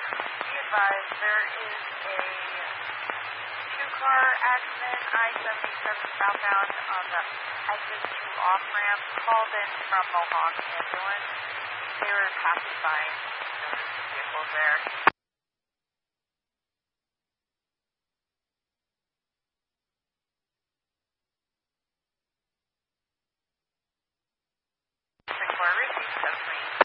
Be advised, there is a two-car accident, I-77 southbound on the exit 2 off-ramp, called in from Mohawk Ambulance. They were passing by and noticed the vehicles there.